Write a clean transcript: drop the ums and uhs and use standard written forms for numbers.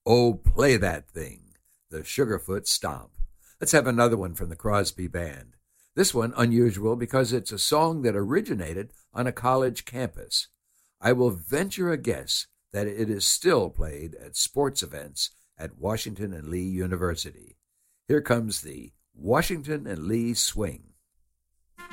Oh, play that thing, the Sugarfoot Stomp. Let's have another one from the Crosby Band. This one unusual because it's a song that originated on a college campus. I will venture a guess that it is still played at sports events at Washington and Lee University. Here comes the Washington and Lee Swing.